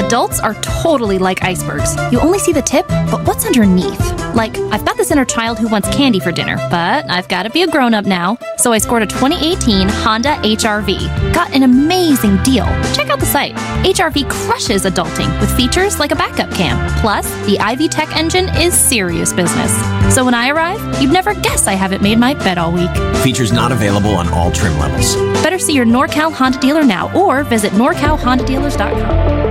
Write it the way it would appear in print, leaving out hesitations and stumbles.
Adults are totally like icebergs. You only see the tip, but what's underneath? Like, I've got this inner child who wants candy for dinner, but I've got to be a grown-up now. So I scored a 2018 Honda HR-V. Got an amazing deal. Check out the site. HR-V crushes adulting with features like a backup cam. Plus, the Ivy Tech engine is serious business. So when I arrive, you'd never guess I haven't made my bed all week. Features not available on all trim levels. Better see your NorCal Honda dealer now or visit NorCalHondaDealers.com.